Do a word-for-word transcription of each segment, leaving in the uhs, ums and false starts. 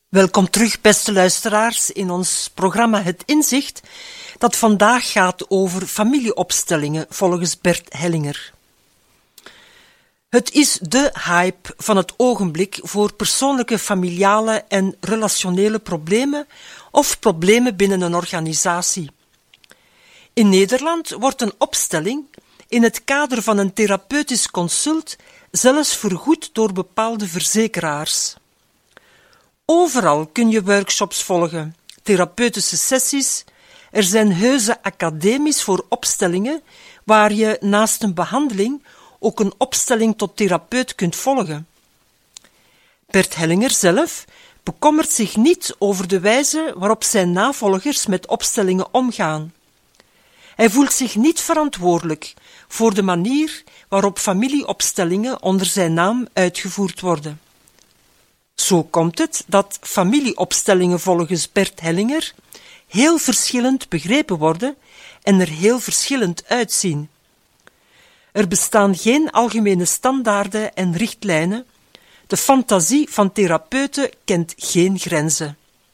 Welkom terug, beste luisteraars, in ons programma Het Inzicht, dat vandaag gaat over familieopstellingen volgens Bert Hellinger. Het is de hype van het ogenblik voor persoonlijke, familiale en relationele problemen of problemen binnen een organisatie. In Nederland wordt een opstelling in het kader van een therapeutisch consult zelfs vergoed door bepaalde verzekeraars. Overal kun je workshops volgen, therapeutische sessies. Er zijn heuse academies voor opstellingen waar je naast een behandeling ook een opstelling tot therapeut kunt volgen. Bert Hellinger zelf bekommert zich niet over de wijze waarop zijn navolgers met opstellingen omgaan. Hij voelt zich niet verantwoordelijk voor de manier waarop familieopstellingen onder zijn naam uitgevoerd worden. Zo komt het dat familieopstellingen volgens Bert Hellinger heel verschillend begrepen worden en er heel verschillend uitzien. Er bestaan geen algemene standaarden en richtlijnen. De fantasie van therapeuten kent geen grenzen.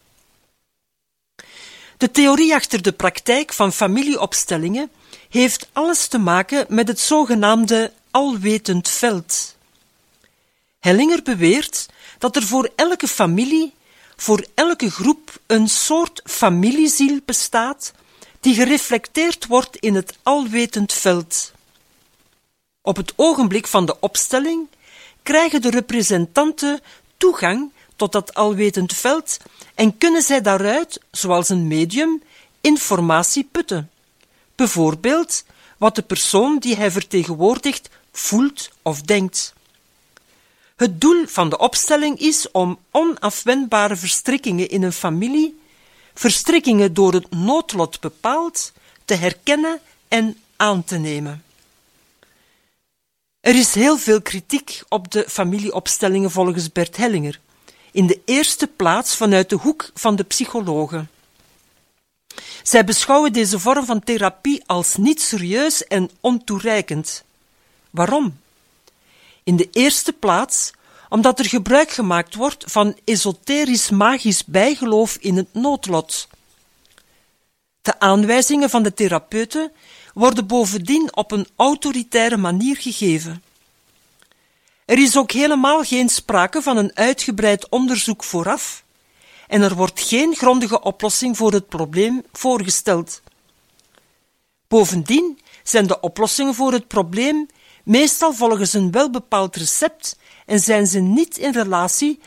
De theorie achter de praktijk van familieopstellingen heeft alles te maken met het zogenaamde alwetend veld. Hellinger beweert dat er voor elke familie, voor elke groep, een soort familieziel bestaat die gereflecteerd wordt in het alwetend veld. Op het ogenblik van de opstelling krijgen de representanten toegang tot dat alwetend veld en kunnen zij daaruit, zoals een medium, informatie putten. Bijvoorbeeld wat de persoon die hij vertegenwoordigt voelt of denkt. Het doel van de opstelling is om onafwendbare verstrikkingen in een familie, verstrikkingen door het noodlot bepaald, te herkennen en aan te nemen. Er is heel veel kritiek op de familieopstellingen volgens Bert Hellinger, in de eerste plaats vanuit de hoek van de psychologen. Zij beschouwen deze vorm van therapie als niet serieus en ontoereikend. Waarom? In de eerste plaats omdat er gebruik gemaakt wordt van esoterisch-magisch bijgeloof in het noodlot. De aanwijzingen van de therapeuten worden bovendien op een autoritaire manier gegeven. Er is ook helemaal geen sprake van een uitgebreid onderzoek vooraf en er wordt geen grondige oplossing voor het probleem voorgesteld. Bovendien zijn de oplossingen voor het probleem meestal volgens een welbepaald recept en zijn ze niet in relatie